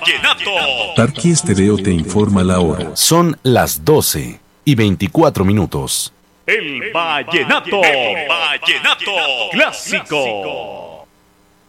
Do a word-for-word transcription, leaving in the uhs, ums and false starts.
vallenato. Tarqui Estéreo te informa la hora. Son las doce y veinticuatro minutos. El vallenato. El vallenato clásico.